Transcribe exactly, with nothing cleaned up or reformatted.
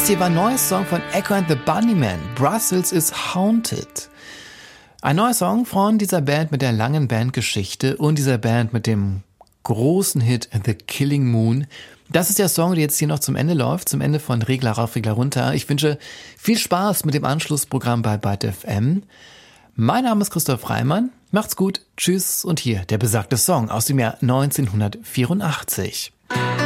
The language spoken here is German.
hier war ein neues Song von Echo and the Bunnymen. Brussels is Haunted. Ein neuer Song von dieser Band mit der langen Bandgeschichte und dieser Band mit dem großen Hit The Killing Moon. Das ist der Song, der jetzt hier noch zum Ende läuft, zum Ende von Regler rauf, Regler runter. Ich wünsche viel Spaß mit dem Anschlussprogramm bei Byte F M. Mein Name ist Christoph Reimann. Macht's gut, tschüss und hier der besagte Song aus dem Jahr neunzehnhundertvierundachtzig.